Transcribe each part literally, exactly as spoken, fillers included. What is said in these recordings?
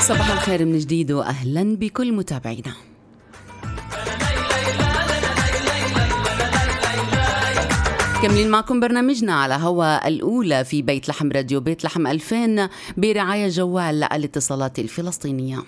صباح الخير من جديد وأهلا بكل متابعينا. كملين معكم برنامجنا على هوا الأولى في بيت لحم راديو بيت لحم ألفين برعاية جوال الاتصالات الفلسطينية.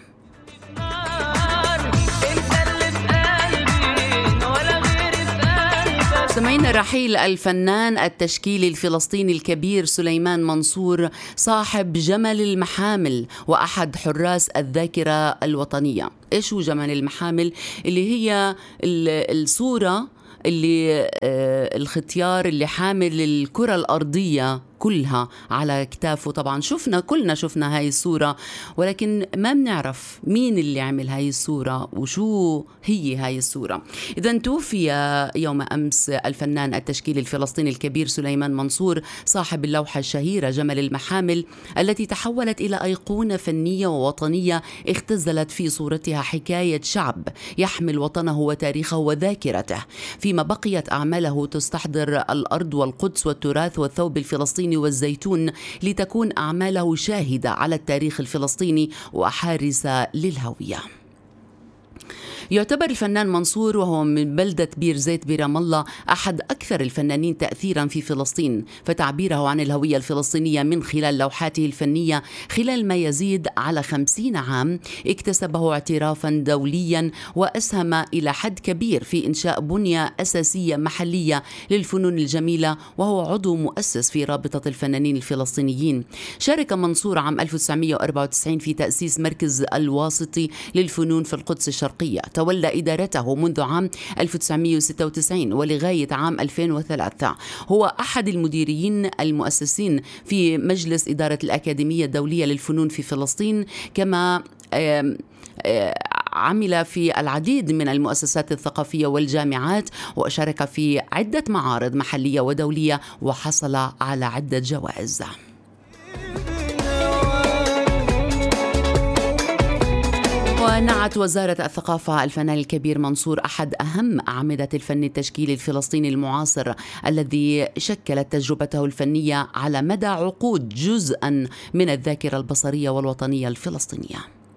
سمعنا رحيل الفنان التشكيلي الفلسطيني الكبير سليمان منصور صاحب جمل المحامل وأحد حراس الذاكرة الوطنية. إيش هو جمل المحامل؟ اللي هي الصورة اللي آه الختيار اللي حامل الكرة الأرضية كلها على كتافه. طبعا شفنا كلنا شفنا هاي الصورة، ولكن ما بنعرف مين اللي عمل هاي الصورة وشو هي هاي الصورة. إذا توفي يوم أمس الفنان التشكيلي الفلسطيني الكبير سليمان منصور صاحب اللوحة الشهيرة جمل المحامل التي تحولت إلى أيقونة فنية ووطنية اختزلت في صورتها حكاية شعب يحمل وطنه وتاريخه وذاكرته، فيما بقيت أعماله تستحضر الأرض والقدس والتراث والثوب الفلسطيني والزيتون لتكون أعماله شاهدة على التاريخ الفلسطيني وحارسة للهوية. يعتبر الفنان منصور وهو من بلدة بير زيت برام الله أحد أكثر الفنانين تأثيرا في فلسطين، فتعبيره عن الهوية الفلسطينية من خلال لوحاته الفنية خلال ما يزيد على خمسين عام اكتسبه اعترافا دوليا وأسهم إلى حد كبير في إنشاء بنية أساسية محلية للفنون الجميلة، وهو عضو مؤسس في رابطة الفنانين الفلسطينيين. شارك منصور عام ألف وتسعمئة وأربعة وتسعين في تأسيس مركز الواسطي للفنون في القدس الشرقية، تولى إدارته منذ عام ألف وتسعمئة وستة وتسعين ولغاية عام ألفين وثلاثة. هو أحد المديرين المؤسسين في مجلس إدارة الأكاديمية الدولية للفنون في فلسطين، كما عمل في العديد من المؤسسات الثقافية والجامعات، وشارك في عدة معارض محلية ودولية وحصل على عدة جوائز. ونعت وزارة الثقافة الفنان الكبير منصور أحد أهم أعمدة الفن التشكيلي الفلسطيني المعاصر الذي شكلت تجربته الفنية على مدى عقود جزءا من الذاكرة البصرية والوطنية الفلسطينية.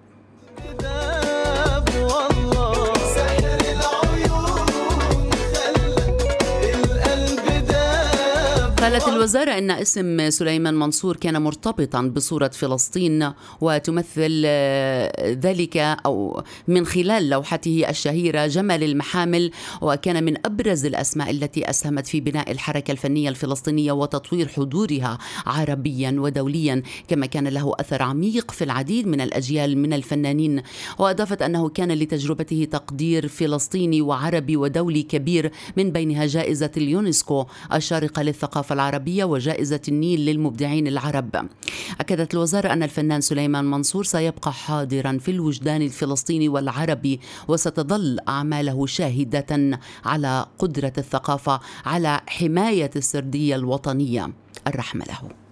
قالت الوزارة أن اسم سليمان منصور كان مرتبطا بصورة فلسطين، وتمثل ذلك أو من خلال لوحته الشهيرة جمل المحامل، وكان من أبرز الأسماء التي أسهمت في بناء الحركة الفنية الفلسطينية وتطوير حضورها عربيا ودوليا، كما كان له أثر عميق في العديد من الأجيال من الفنانين. وأضافت أنه كان لتجربته تقدير فلسطيني وعربي ودولي كبير، من بينها جائزة اليونسكو الشارقة للثقافة العربية وجائزة النيل للمبدعين العرب. أكدت الوزارة أن الفنان سليمان منصور سيبقى حاضرا في الوجدان الفلسطيني والعربي، وستظل أعماله شاهدة على قدرة الثقافة على حماية السردية الوطنية. الرحمة له.